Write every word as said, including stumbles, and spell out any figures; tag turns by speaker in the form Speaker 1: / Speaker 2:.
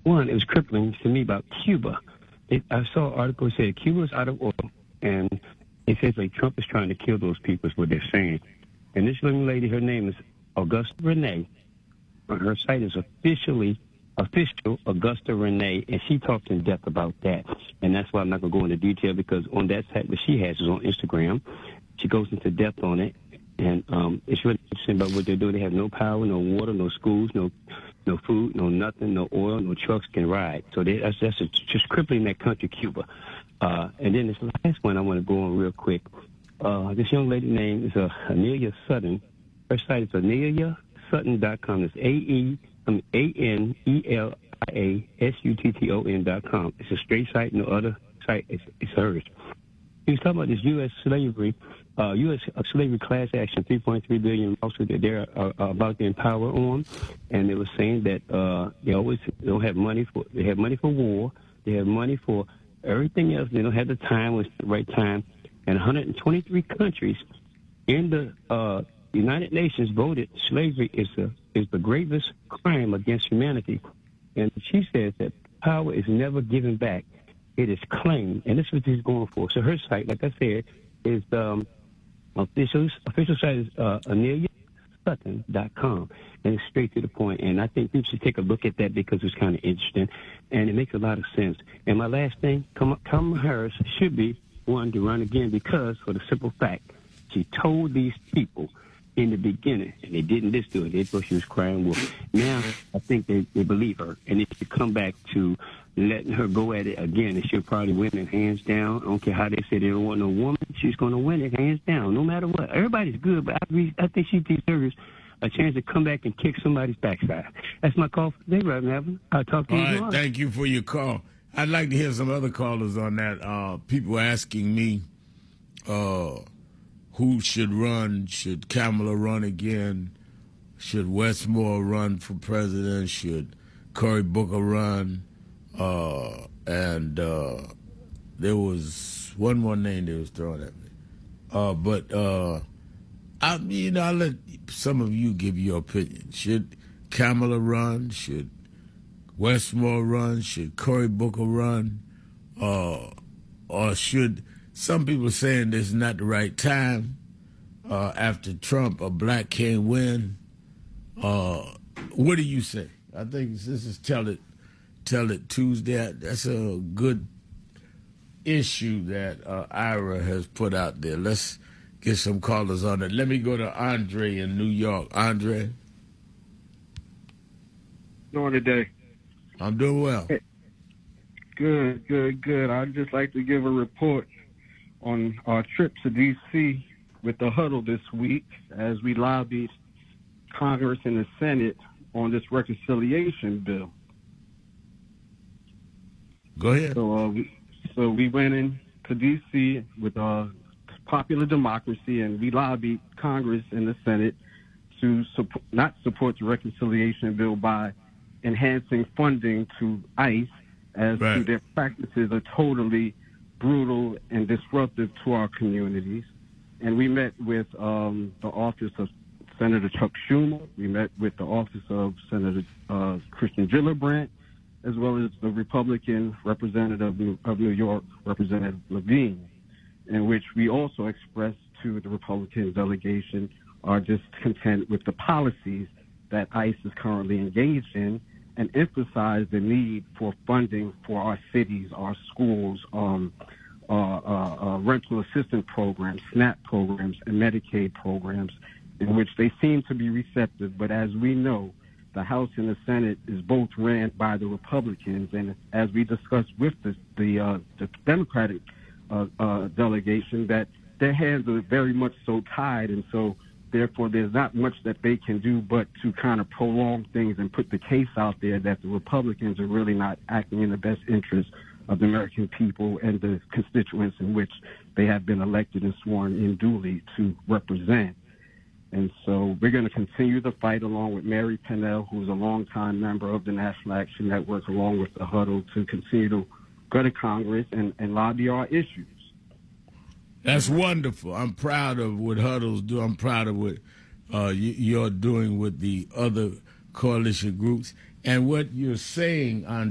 Speaker 1: one, it was crippling to me about Cuba. It, I saw an article that said Cuba is out of oil, and it says like Trump is trying to kill those people is what they're saying. And this young lady, her name is Augusta Renee. Her site is officially official Augusta Renee, and she talks in depth about that. And that's why I'm not going to go into detail, because on that site that she has is on Instagram. She goes into depth on it, and um, it's really interesting about what they're doing. They have no power, no water, no schools, no no food, no nothing, no oil, no trucks can ride. So they, that's, that's just crippling that country, Cuba. Uh, and then this last one I want to go on real quick. Uh, this young lady name is uh, Anelia Sutton. Her site is anelia sutton dot com. It's A E, I mean, A N E L I A S U T T O N dot com. It's a straight site. No other site. It's, it's hers. He was talking about this U S slavery, uh, U S slavery class action, three point three billion dollars lawsuit that they're uh, about to empower on, and they were saying that uh, they always don't have money for. They have money for war. They have money for everything else. They don't have the time when it's the right time. And one hundred twenty-three countries in the uh, United Nations voted slavery is the is the gravest crime against humanity. And she says that power is never given back. It is claimed, and this is what she's going for. So her site, like I said, is um, official official site is uh, anelia sutton dot com, and it's straight to the point. And I think people should take a look at that because it's kind of interesting, and it makes a lot of sense. And my last thing, Kamala Harris should be one to run again, because for the simple fact she told these people in the beginning, and they didn't listen to it. They thought she was crying wolf. Now I think they, they believe her, and they should come back to letting her go at it again, and she'll probably win it hands down. I don't care how they say they don't want no woman. She's going to win it hands down, no matter what. Everybody's good, but I, re- I think she deserves a chance to come back and kick somebody's backside. That's my call for today, Reverend Evan. I'll talk to
Speaker 2: All
Speaker 1: you
Speaker 2: right,
Speaker 1: tomorrow.
Speaker 2: thank you for your call. I'd like to hear some other callers on that. Uh, people asking me uh, who should run. Should Kamala run again? Should Westmore run for president? Should Cory Booker run? Uh, and uh, there was one more name that was thrown at me. Uh, but, uh, I you know, I'll let some of you give your opinion. Should Kamala run? Should Westmore run? Should Cory Booker run? Uh, or should some people saying this is not the right time? Uh, after Trump, a black can't win. Uh, what do you say? I think this is Tell It, Tell It Tuesday. That's a good issue that uh, Ira has put out there. Let's get some callers on it. Let me go to Andre in New York. Andre?
Speaker 3: Doing today.
Speaker 2: I'm doing well.
Speaker 3: Good, good, good. I'd just like to give a report on our trip to D C with the huddle this week as we lobbied Congress and the Senate on this reconciliation bill.
Speaker 2: Go ahead.
Speaker 3: So, uh, we, so we went in to D C with uh, popular democracy, and we lobbied Congress and the Senate to support, not support the reconciliation bill by enhancing funding to ICE, as
Speaker 2: right.
Speaker 3: to their practices are totally brutal and disruptive to our communities. And we met with um, the office of Senator Chuck Schumer. We met with the office of Senator uh, Christian Gillibrand, as well as the Republican representative of New York, Representative Levine, in which we also expressed to the Republican delegation our discontent with the policies that ICE is currently engaged in, and emphasize the need for funding for our cities, our schools, um, uh, uh, uh, rental assistance programs, SNAP programs, and Medicaid programs, in which they seem to be receptive. But as we know, the House and the Senate is both ran by the Republicans, and as we discussed with the the, uh, the Democratic uh, uh, delegation, that their hands are very much so tied, and so therefore there's not much that they can do but to kind of prolong things and put the case out there that the Republicans are really not acting in the best interest of the American people and the constituents in which they have been elected and sworn in duly to represent. And so we're going to continue the fight along with Mary Pennell, who's a longtime member of the National Action Network, along with the Huddle, to continue to go to Congress and, and lobby our issues.
Speaker 2: That's wonderful. I'm proud of what Huddles do. I'm proud of what uh, you're doing with the other coalition groups. And what you're saying, Andre,